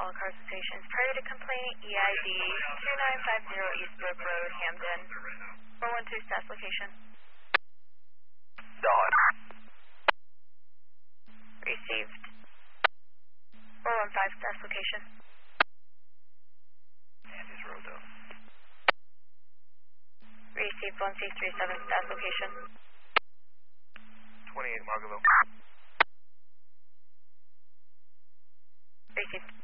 all cars and stations. Prior to complaint, EID 2950 Eastbrook Road, Hamden. 412 status location. Dot. Received. 415 status location. Andy's Road, though. Received 1637 status location. 28 Margaretville. Received.